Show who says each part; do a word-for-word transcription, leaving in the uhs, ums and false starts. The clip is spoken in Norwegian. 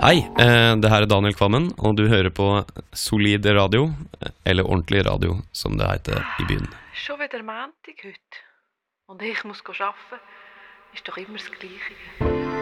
Speaker 1: Hei, eh, det her er Daniel Kvammen, og du hører på Solid Radio, eller ordentlig radio, som det heter i byen.
Speaker 2: Schon wieder Montag heute. Und ich muss arbeiten. Ist doch immer das Gleiche.